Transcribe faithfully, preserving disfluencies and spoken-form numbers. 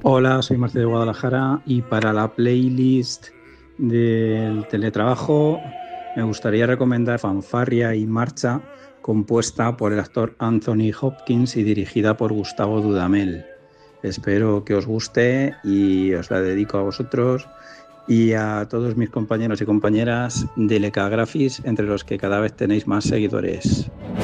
Hola, soy Marce de Guadalajara y para la playlist del teletrabajo me gustaría recomendar Fanfarria y Marcha, compuesta por el actor Anthony Hopkins y dirigida por Gustavo Dudamel. Espero que os guste y os la dedico a vosotros y a todos mis compañeros y compañeras de Lecagrafis, entre los que cada vez tenéis más seguidores.